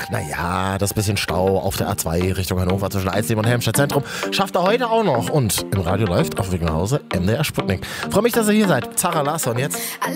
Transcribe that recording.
Naja, das bisschen Stau auf der A2 Richtung Hannover zwischen Eisleben und Helmstedt Zentrum schafft er heute auch noch. Und im Radio läuft auf Weg nach Hause MDR Sputnik. Freue mich, dass ihr hier seid. Zara Larsson jetzt.